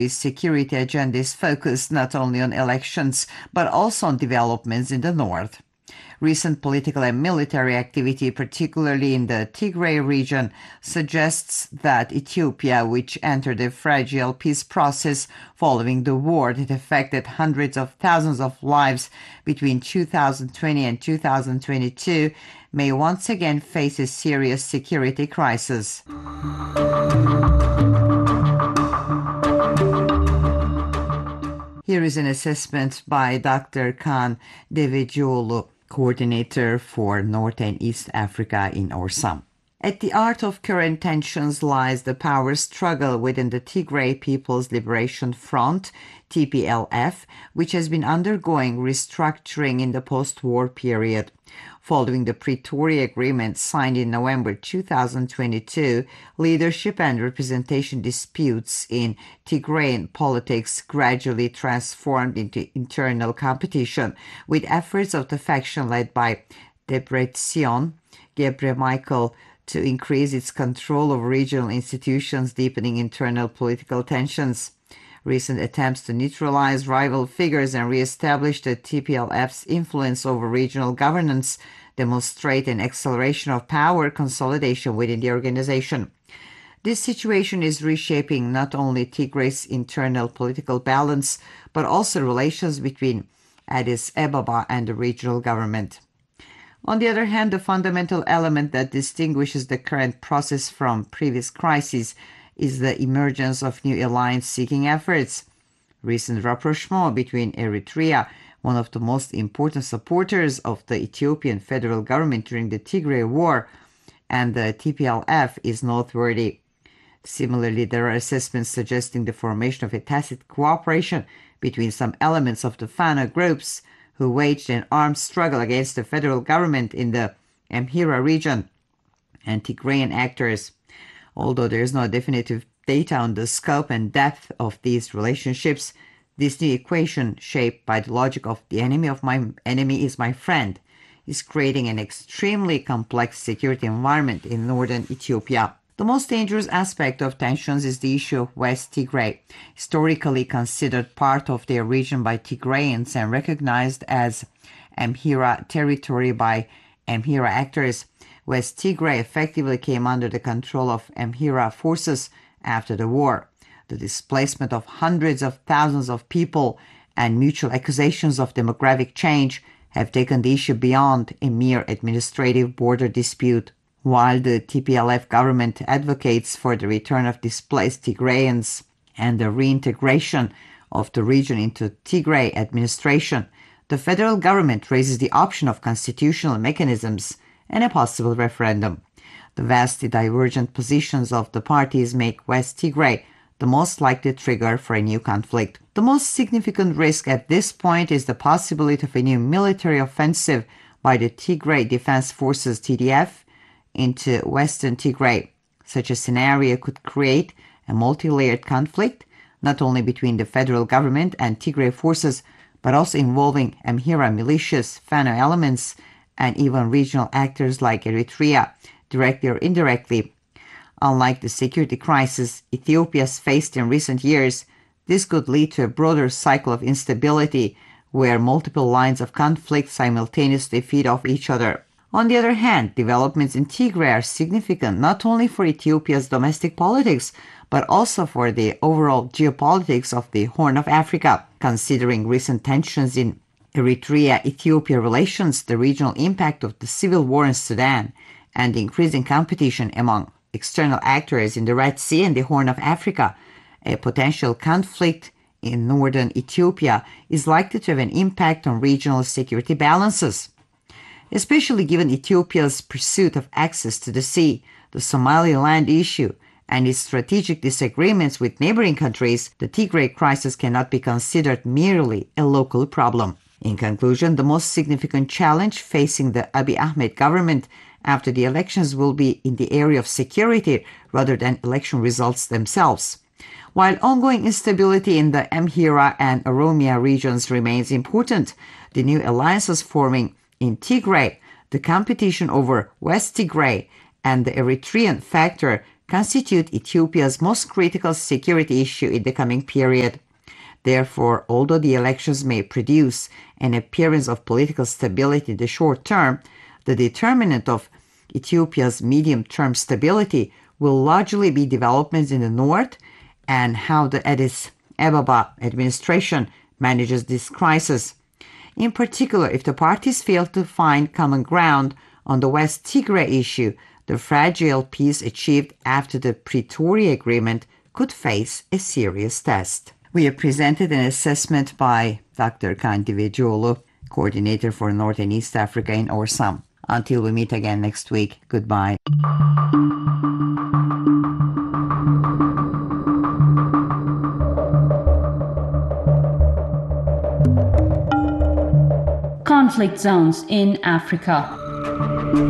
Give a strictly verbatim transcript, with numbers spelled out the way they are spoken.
security agenda is focused not only on elections, but also on developments in the north. Recent political and military activity, particularly in the Tigray region, suggests that Ethiopia, which entered a fragile peace process following the war that affected hundreds of thousands of lives between two thousand twenty and two thousand twenty-two, may once again face a serious security crisis. Here is an assessment by Doctor Kaan Devecioğlu, coordinator for North and East Africa in Orsam. At the heart of current tensions lies the power struggle within the Tigray People's Liberation Front, T P L F, which has been undergoing restructuring in the post-war period. Following the Pretoria Agreement signed in November two thousand twenty-two, leadership and representation disputes in Tigrayan politics gradually transformed into internal competition, with efforts of the faction led by Debretsion Gebremichael to increase its control over regional institutions, deepening internal political tensions. Recent attempts to neutralize rival figures and re-establish the T P L F's influence over regional governance demonstrate an acceleration of power consolidation within the organization. This situation is reshaping not only Tigray's internal political balance, but also relations between Addis Ababa and the regional government. On the other hand, the fundamental element that distinguishes the current process from previous crises is the emergence of new alliance-seeking efforts. Recent rapprochement between Eritrea, one of the most important supporters of the Ethiopian federal government during the Tigray War, and the T P L F is noteworthy. Similarly, there are assessments suggesting the formation of a tacit cooperation between some elements of the Fano groups who waged an armed struggle against the federal government in the Amhara region and Tigrayan actors. Although there is no definitive data on the scope and depth of these relationships, this new equation, shaped by the logic of the enemy of my enemy is my friend, is creating an extremely complex security environment in northern Ethiopia. The most dangerous aspect of tensions is the issue of West Tigray, historically considered part of their region by Tigrayans and recognized as Amhara territory by Amhara actors. West Tigray effectively came under the control of Amhara forces after the war. The displacement of hundreds of thousands of people and mutual accusations of demographic change have taken the issue beyond a mere administrative border dispute. While the T P L F government advocates for the return of displaced Tigrayans and the reintegration of the region into Tigray administration, the federal government raises the option of constitutional mechanisms and a possible referendum. The vastly divergent positions of the parties make West Tigray the most likely trigger for a new conflict. The most significant risk at this point is the possibility of a new military offensive by the Tigray Defense Forces T D F into western Tigray. Such a scenario could create a multi-layered conflict, not only between the federal government and Tigray forces, but also involving Amhara militias, Fano elements, and even regional actors like Eritrea, directly or indirectly. Unlike the security crisis Ethiopia has faced in recent years, this could lead to a broader cycle of instability where multiple lines of conflict simultaneously feed off each other. On the other hand, developments in Tigray are significant not only for Ethiopia's domestic politics, but also for the overall geopolitics of the Horn of Africa. Considering recent tensions in Eritrea-Ethiopia relations, the regional impact of the civil war in Sudan, and the increasing competition among external actors in the Red Sea and the Horn of Africa, a potential conflict in northern Ethiopia is likely to have an impact on regional security balances. Especially given Ethiopia's pursuit of access to the sea, the Somaliland issue, and its strategic disagreements with neighboring countries, the Tigray crisis cannot be considered merely a local problem. In conclusion, the most significant challenge facing the Abiy Ahmed government after the elections will be in the area of security rather than election results themselves. While ongoing instability in the Amhara and Oromia regions remains important, the new alliances forming in Tigray, the competition over West Tigray, and the Eritrean factor constitute Ethiopia's most critical security issue in the coming period. Therefore, although the elections may produce an appearance of political stability in the short term, the determinant of Ethiopia's medium-term stability will largely be developments in the north and how the Addis Ababa administration manages this crisis. In particular, if the parties fail to find common ground on the West Tigray issue, the fragile peace achieved after the Pretoria Agreement could face a serious test. We have presented an assessment by Doctor Kaan Devecioğlu, Coordinator for North and East Africa in Orsam. Until we meet again next week, goodbye. Conflict zones in Africa.